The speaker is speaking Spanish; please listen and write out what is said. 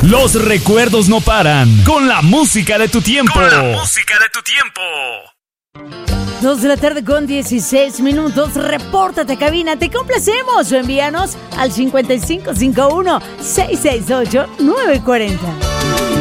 Los recuerdos no paran. Con la música de tu tiempo. 2 de la tarde con 16 minutos. Repórtate, cabina. Te complacemos o envíanos al 5551-668-940.